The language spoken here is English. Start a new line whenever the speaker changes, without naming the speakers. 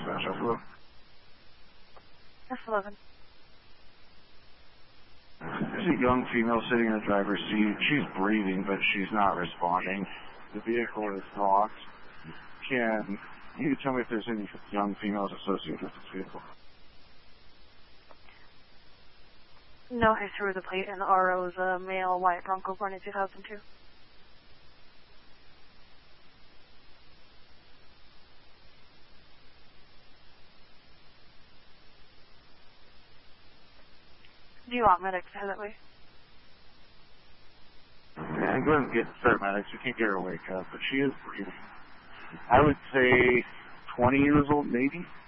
dispatch. Hello.
F11.
There's a young female sitting in the driver's seat. She's breathing, but she's not responding. The vehicle is locked. Can you tell me if there's any young females associated with this vehicle?
No history with the plate, and the RO is a male white Bronco born in 2002. Do you want medics to head that way?
Yeah, go ahead and get paramedics. We can't get her awake up, but she is breathing. I would say 20 years old, maybe.